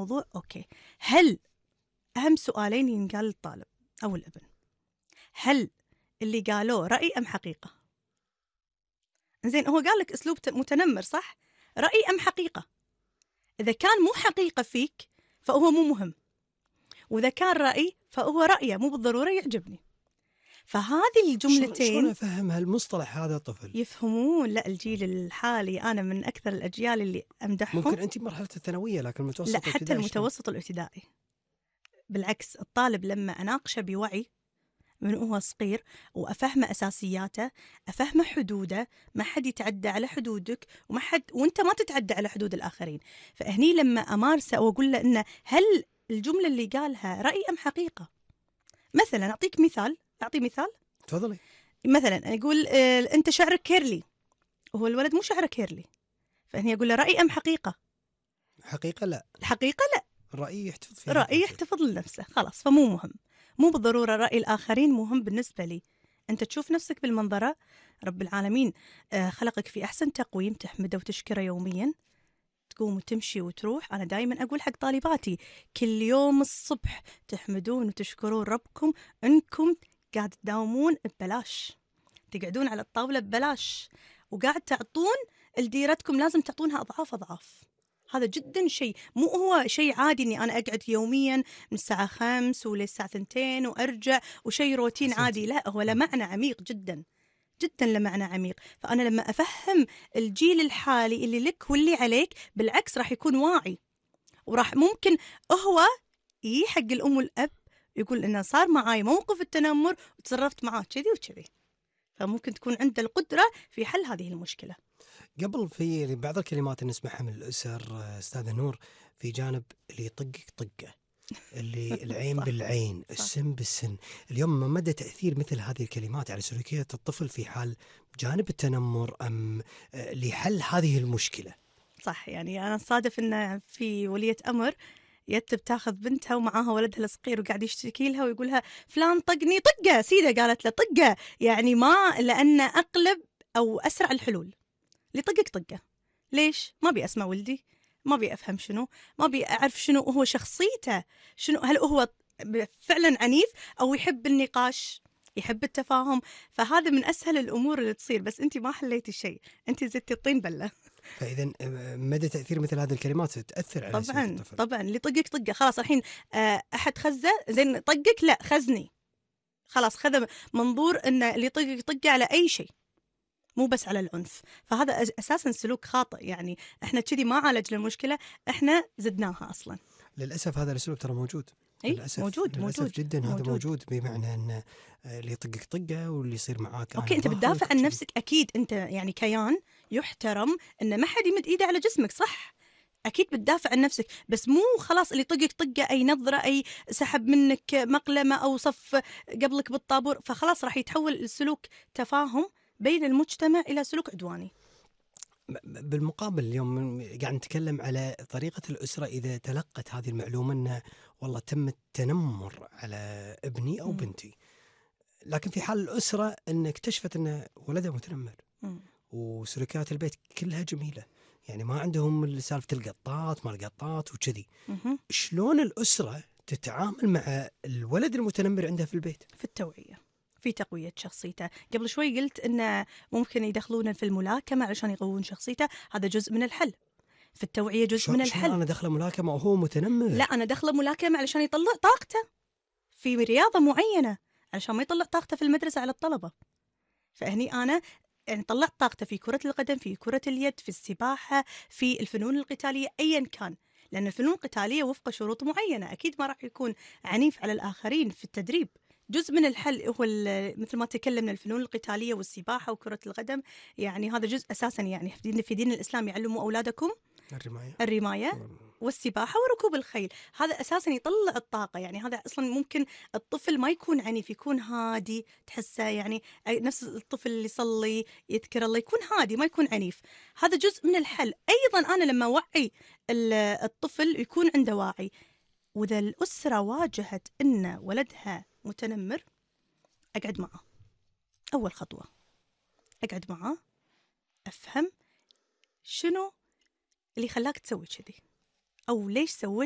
الموضوع أوكي. هل أهم سؤالين ينقال للطالب أو الابن، هل اللي قالوه رأي أم حقيقة؟ زين، هو قال لك أسلوب متنمر صح؟ رأي أم حقيقة؟ إذا كان مو حقيقة فيك فهو مو مهم، وإذا كان رأي فهو رأيه مو بالضرورة يعجبني. فهذه الجملتين شلون أفهم هالمصطلح هذا الطفل؟ يفهمون. لا، الجيل الحالي أنا من أكثر الأجيال اللي أمدحهم. ممكن أنت مرحلة الثانوية، لكن المتوسط لا، حتى والابتدائي المتوسط الابتدائي بالعكس. الطالب لما أناقشه بوعي من هو صغير وأفهمه أساسياته، أفهمه حدوده، ما حد يتعدى على حدودك وانت ما تتعدى على حدود الآخرين. فهني لما أمارسه وأقول له إنه هل الجملة اللي قالها رأي أم حقيقة؟ مثلا أعطي مثال. تفضلي. مثلا أقول أنت شعرك كيرلي، وهو الولد مو شعره كيرلي، فهني أقول له رأي أم حقيقة؟ حقيقة لا. الحقيقة لا. الرأي يحتفظ فيها رأي يحتفظ لنفسه خلاص، فمو مهم. مو بالضرورة رأي الآخرين مهم بالنسبة لي. أنت تشوف نفسك بالمنظرة، رب العالمين خلقك في أحسن تقويم، تحمده وتشكره يوميا، تقوم وتمشي وتروح. أنا دائما أقول حق طالباتي كل يوم الصبح تحمدون وتشكرون ربكم أنكم قاعد تداومون ببلاش، تقعدون على الطاولة ببلاش، وقاعد تعطون لديرتكم، لازم تعطونها أضعاف أضعاف. هذا جدا شيء، مو هو شيء عادي أني أنا أقعد يوميا من الساعة 5 وللساعة 2 وأرجع وشيء روتين عادي. لا، هو له معنى عميق جدا جدا، له معنى عميق. فأنا لما أفهم الجيل الحالي اللي لك واللي عليك، بالعكس راح يكون واعي، وراح ممكن هو حق الأم والأب يقول إنه صار معاي موقف التنمر وتصرفت معاه كذي وكذي، فممكن تكون عنده القدرة في حل هذه المشكلة. قبل في بعض الكلمات اللي نسمعها من الأسر أستاذة نور، في جانب اللي يطقك طقة، اللي العين بالعين، السن بالسن. اليوم ما مدى تأثير مثل هذه الكلمات على سلوكية الطفل في حال جانب التنمر أم لحل هذه المشكلة؟ صح، يعني أنا صادف إن في ولية أمر بتاخذ بنتها ومعاها ولدها الصغير وقاعد يشتكي لها ويقولها فلان طقني طقة سيدة، قالت له طقة يعني ما لأن أقلب أو أسرع الحلول. اللي طقك طقة. ليش؟ ما بي أسمع ولدي، ما بي أفهم شنو، ما بي أعرف شنو هو شخصيته، شنو هل هو فعلا عنيف أو يحب النقاش، يحب التفاهم. فهذا من أسهل الأمور اللي تصير، بس أنت ما حليتي شيء، أنت زدتي الطين بلة. فإذا مدى تأثير مثل هذه الكلمات تأثر على سلوك الطفل. طبعا اللي طقك طقه خلاص. الحين أحد خزة زين طقك، لا خزني خلاص، خذ منظور أن اللي يطقك طقه على أي شيء مو بس على العنف. فهذا أساسا سلوك خاطئ، يعني إحنا كذي ما عالجنا المشكلة، إحنا زدناها أصلا. للأسف هذا الأسلوب ترى موجود. للأسف موجود جدا. هذا موجود بمعنى أن اللي يطقك طقة واللي يصير معاك. أوكي، أنت بتدافع عن نفسك أكيد، أنت يعني كيان يحترم أن ما حد يمد إيده على جسمك، صح؟ أكيد بتدافع عن نفسك، بس مو خلاص اللي طقك طقة أي نظرة أي سحب منك مقلمة أو صف قبلك بالطابور، فخلاص راح يتحول السلوك تفاهم بين المجتمع إلى سلوك عدواني. بالمقابل اليوم قاعد نتكلم على طريقة الأسرة إذا تلقت هذه المعلومة أن والله تم التنمر على ابني أو بنتي، لكن في حال الأسرة أن اكتشفت أن ولدها متنمر وسلوكيات البيت كلها جميلة، يعني ما عندهم سالفة القطات ما القطات وكذي، شلون الأسرة تتعامل مع الولد المتنمر عندها في البيت؟ في التوعية، في تقوية شخصيته. قبل شوي قلت إنه ممكن يدخلونه في الملاكمة علشان يقوون شخصيته، هذا جزء من الحل. في التوعية جزء من الحل. أنا دخله ملاكمة وهو متنمر؟ لا، أنا دخله ملاكمة علشان يطلع طاقته في رياضة معينة، علشان ما يطلع طاقته في المدرسة على الطلبة. فهني أنا يعني طلعت طاقته في كرة القدم، في كرة اليد، في السباحة، في الفنون القتالية أيا كان، لأن الفنون القتالية وفق شروط معينة، أكيد ما راح يكون عنيف على الآخرين في التدريب. جزء من الحل هو مثل ما تكلمنا الفنون القتالية والسباحة وكرة القدم، يعني هذا جزء أساسا، يعني في دين الإسلام يعلموا أولادكم الرماية والسباحة وركوب الخيل. هذا أساساً يطلع الطاقة، يعني هذا أصلاً ممكن الطفل ما يكون عنيف، يكون هادي، تحسه يعني نفس الطفل اللي يصلي يذكر الله، يكون هادي ما يكون عنيف. هذا جزء من الحل. أيضاً أنا لما وعي الطفل يكون عنده واعي. وإذا الأسرة واجهت إن ولدها متنمر، أقعد معه. أول خطوة أقعد معه، أفهم شنو اللي خلاك تسوي كذي، أو ليش سويت